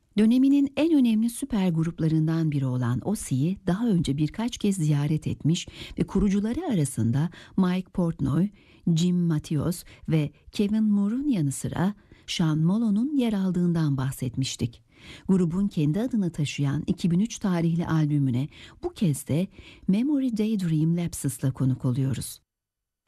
Döneminin en önemli süper gruplarından biri olan Osi'yi daha önce birkaç kez ziyaret etmiş ve kurucuları arasında Mike Portnoy, Jim Matheos ve Kevin Moore'un yanı sıra Sean Molo'nun yer aldığından bahsetmiştik. Grubun kendi adını taşıyan 2003 tarihli albümüne bu kez de Memory Daydream Lapses'la konuk oluyoruz.